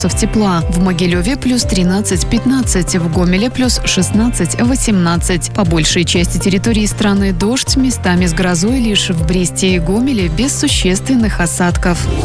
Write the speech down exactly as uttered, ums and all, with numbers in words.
тепла. В Могилеве плюс тринадцать-пятнадцать, в Гомеле плюс шестнадцать-восемнадцать. По большей части территории страны дождь, местами с грозой, лишь в Бресте и Гомеле без существенных осадков.